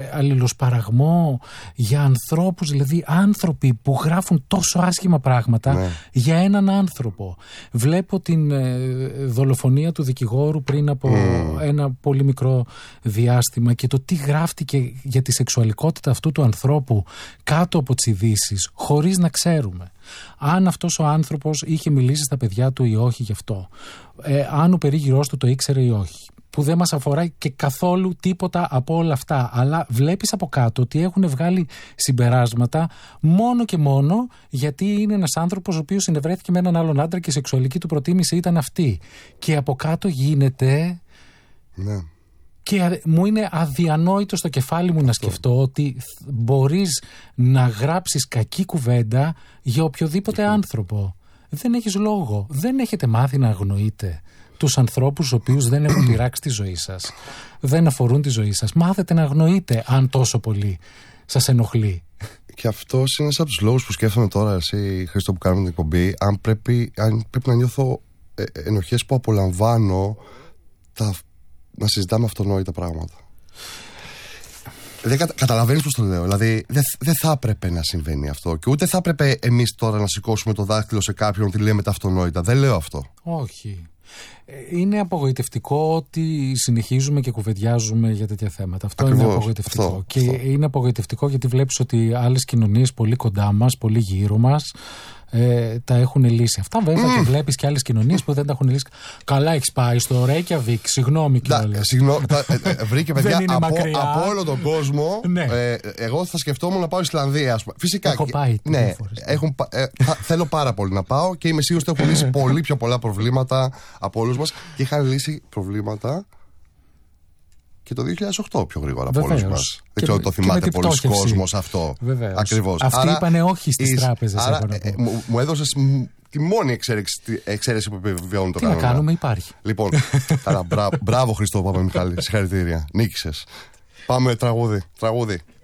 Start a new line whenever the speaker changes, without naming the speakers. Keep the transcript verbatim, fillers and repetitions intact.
αλληλοσπαραγμό για ανθρώπους, δηλαδή άνθρωποι που γράφουν τόσο άσχημα πράγματα ναι. για έναν άνθρωπο. Βλέπω την ε, δολοφονία του δικηγόρου πριν από mm. ένα πολύ μικρό διάστημα και το τι γράφτηκε για τη σεξουαλικότητα αυτού του ανθρώπου κάτω από τις ειδήσεις, χωρίς να ξέρουμε αν αυτός ο άνθρωπος είχε μιλήσει στα παιδιά του ή όχι γι' αυτό, ε, αν ο περίγυρός του το ήξερε ή όχι, που δεν μας αφορά και καθόλου τίποτα από όλα αυτά. Αλλά βλέπεις από κάτω ότι έχουν βγάλει συμπεράσματα μόνο και μόνο γιατί είναι ένας άνθρωπος ο οποίος συνευρέθηκε με έναν άλλον άντρα και η σεξουαλική του προτίμηση ήταν αυτή. Και από κάτω γίνεται...
Ναι.
Και μου είναι αδιανόητο στο κεφάλι μου να σκεφτώ ότι μπορείς να γράψεις κακή κουβέντα για οποιοδήποτε άνθρωπο. Δεν έχεις λόγο. Δεν έχετε μάθει να αγνοείτε τους ανθρώπους τους οποίους δεν έχουν πειράξει τη ζωή σας, δεν αφορούν τη ζωή σας. Μάθετε να αγνοείτε αν τόσο πολύ σας ενοχλεί.
Και αυτός είναι ένας από τους λόγους που σκέφτομαι τώρα, εσύ Χρήστο, που κάνουμε την εκπομπή, αν πρέπει, αν πρέπει να νιώθω ε, ενοχές που απολαμβάνω τα, να συζητάμε αυτονόητα πράγματα. Δεν κατα, καταλαβαίνεις πώς το λέω. Δηλαδή δεν δε θα έπρεπε να συμβαίνει αυτό. Και ούτε θα έπρεπε εμείς τώρα να σηκώσουμε το δάχτυλο σε κάποιον ότι λέμε τα αυτονόητα. Δεν λέω αυτό.
Όχι. Είναι απογοητευτικό ότι συνεχίζουμε και κουβεντιάζουμε για τέτοια θέματα. Αυτό Ακριβώς, είναι απογοητευτικό.
Αυτό,
και
αυτό.
είναι απογοητευτικό γιατί βλέπεις ότι άλλες κοινωνίες πολύ κοντά μας, πολύ γύρω μας, ε, τα έχουν λύσει. Αυτά βέβαια mm. και βλέπεις και άλλες κοινωνίες που δεν τα έχουν λύσει. Καλά έχεις πάει στο Reykjavik, συγγνώμη κιόλας.
Συγγνώμη, βρήκε παιδιά από, από όλο τον κόσμο.
Ναι.
ε, εγώ θα σκεφτόμουν να πάω Ισλανδία, ας πούμε. Φυσικά.
Έχω πάει.
Ναι, έχουν, ε, θα, θέλω πάρα πολύ να πάω και είμαι σίγουρος ότι έχουν λύσει πολύ πιο πολλά προβλήματα από όλους μας και είχαν λύσει προβλήματα και το δύο χιλιάδες οκτώ πιο γρήγορα από όλους μας. Δεν ξέρω αν το θυμάται πολλοί κόσμος αυτό. Ακριβώς.
Αυτοί άρα, είπανε όχι στις εις, τράπεζες.
Άρα, ε, μου, μου έδωσες τη μόνη εξαίρεση, εξαίρεση που επιβιώνει το
κανόνα. Τι να κάνουμε, υπάρχει.
Λοιπόν, άρα, μπρά, μπράβο Χριστό Παπαμιχάλη, συγχαρητήρια. Νίκησες. Πάμε τραγούδι. τραγούδι.